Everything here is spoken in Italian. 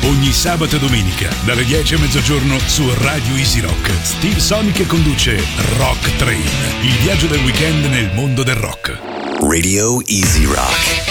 Ogni sabato e domenica, dalle 10 a mezzogiorno su Radio Easy Rock. Steve Sonic conduce Rock Train, il viaggio del weekend nel mondo del rock. Radio Easy Rock.